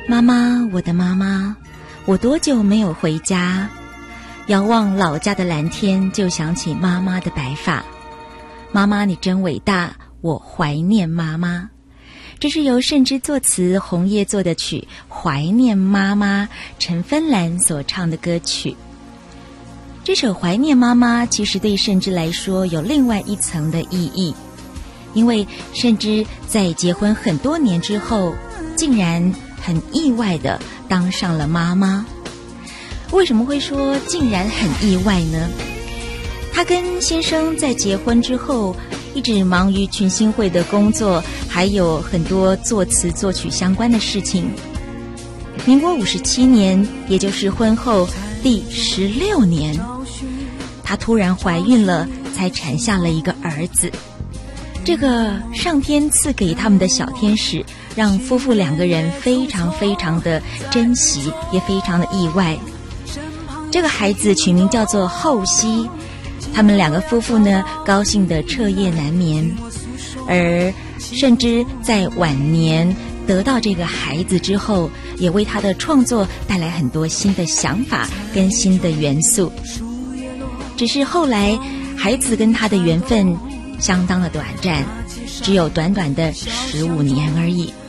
妈妈，我的妈妈，我多久没有回家？遥望老家的蓝天，就想起妈妈的白发。妈妈，你真伟大，我怀念妈妈。这是由慎之作词，红叶作的曲《怀念妈妈》，陈芬兰所唱的歌曲。这首《怀念妈妈》其实对慎之来说有另外一层的意义，因为慎之在结婚很多年之后，竟然很意外地当上了妈妈。为什么会说竟然很意外呢？她跟先生在结婚之后一直忙于群星会的工作，还有很多作词作曲相关的事情。民国57年，也就是婚后第16年，她突然怀孕了，才产下了一个儿子。这个上天赐给他们的小天使，让夫妇两个人非常非常的珍惜，也非常的意外。这个孩子取名叫做后熙，他们两个夫妇呢，高兴得彻夜难眠。而慎之在晚年得到这个孩子之后，也为他的创作带来很多新的想法跟新的元素。只是后来孩子跟他的缘分相当的短暂，只有短短的15年而已。